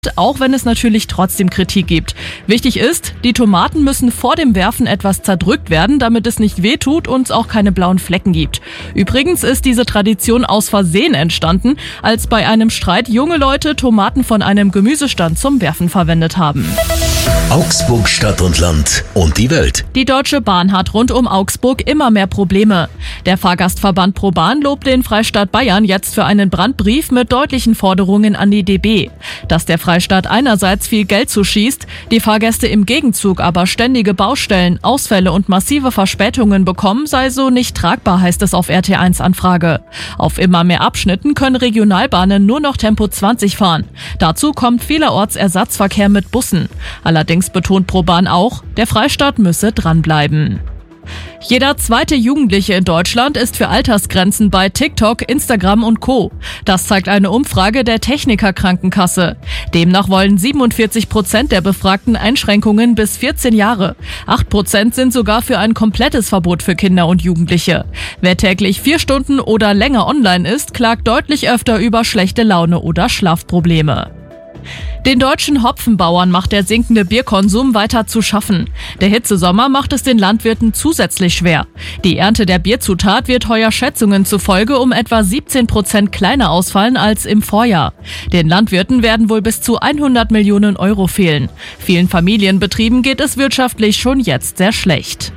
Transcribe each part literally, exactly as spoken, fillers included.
auch wenn es natürlich trotzdem Kritik gibt. Wichtig ist, die Tomaten müssen vor dem Werfen etwas zerdrückt werden, damit es nicht wehtut und es auch keine blauen Flecken gibt. Übrigens ist diese Tradition aus Versehen entstanden, als bei einem Streit junge Leute Tomaten von einem Gemüsestand zum Werfen verwendet haben. Augsburg Stadt und Land und die Welt. Die Deutsche Bahn hat rund um Augsburg immer mehr Probleme. Der Fahrgastverband ProBahn lobt den Freistaat Bayern jetzt für einen Brandbrief mit deutlichen Forderungen an die D B. Dass der Freistaat einerseits viel Geld zuschießt, die Fahrgäste im Gegenzug aber ständige Baustellen, Ausfälle und massive Verspätungen bekommen, sei so nicht tragbar, heißt es auf R T eins Anfrage. Auf immer mehr Abschnitten können Regionalbahnen nur noch Tempo zwanzig fahren. Dazu kommt vielerorts Ersatzverkehr mit Bussen. Allerdings betont ProBahn auch, der Freistaat müsse dranbleiben. Jeder zweite Jugendliche in Deutschland ist für Altersgrenzen bei TikTok, Instagram und Co. Das zeigt eine Umfrage der Techniker-Krankenkasse. Demnach wollen siebenundvierzig Prozent der Befragten Einschränkungen bis vierzehn Jahre. acht Prozent sind sogar für ein komplettes Verbot für Kinder und Jugendliche. Wer täglich vier Stunden oder länger online ist, klagt deutlich öfter über schlechte Laune oder Schlafprobleme. Den deutschen Hopfenbauern macht der sinkende Bierkonsum weiter zu schaffen. Der Hitzesommer macht es den Landwirten zusätzlich schwer. Die Ernte der Bierzutat wird heuer Schätzungen zufolge um etwa siebzehn Prozent kleiner ausfallen als im Vorjahr. Den Landwirten werden wohl bis zu hundert Millionen Euro fehlen. Vielen Familienbetrieben geht es wirtschaftlich schon jetzt sehr schlecht.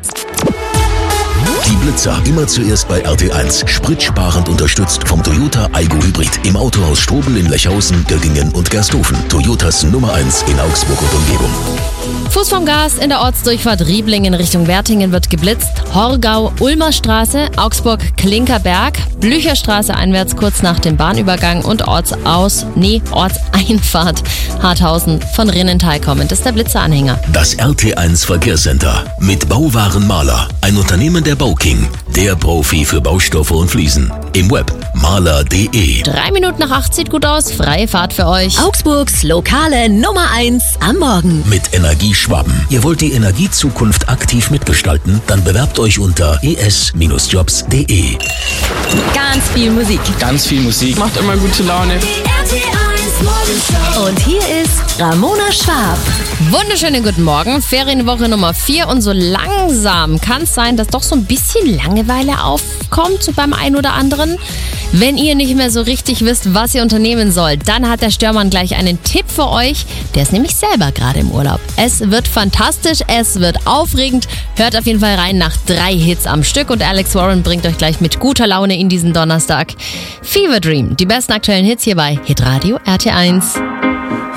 Die Blitzer immer zuerst bei R T eins. Spritsparend unterstützt vom Toyota Aygo Hybrid. Im Autohaus Strobel in Lechhausen, Göggingen und Gersthofen. Toyotas Nummer eins in Augsburg und Umgebung. Fuß vom Gas in der Ortsdurchfahrt Rieblingen Richtung Wertingen wird geblitzt. Horgau, Ulmer Straße, Augsburg, Klinkerberg, Blücherstraße einwärts kurz nach dem Bahnübergang und Ortsaus, nee, Ortseinfahrt Harthausen von Rinnenthal kommend ist der Blitzeranhänger. Das R T eins Verkehrscenter mit Bauwaren Maler. Ein Unternehmen der Bauking. Der Profi für Baustoffe und Fliesen. Im Web maler punkt de. Drei Minuten nach acht sieht gut aus. Freie Fahrt für euch. Augsburgs lokale Nummer eins am Morgen. Mit Energieschwaben. Ihr wollt die Energiezukunft aktiv mitgestalten? Dann bewerbt euch unter e s Jobs punkt de. Ganz viel Musik. Ganz viel Musik. Macht immer gute Laune. Und hier ist Ramona Schwab. Wunderschönen guten Morgen. Ferienwoche Nummer vier und so langsam kann es sein, dass doch so ein bisschen Langeweile aufkommt so beim einen oder anderen. Wenn ihr nicht mehr so richtig wisst, was ihr unternehmen sollt, dann hat der Störmann gleich einen Tipp für euch. Der ist nämlich selber gerade im Urlaub. Es wird fantastisch, es wird aufregend. Hört auf jeden Fall rein nach drei Hits am Stück und Alex Warren bringt euch gleich mit guter Laune in diesen Donnerstag. Fever Dream, die besten aktuellen Hits hier bei Hitradio R T eins.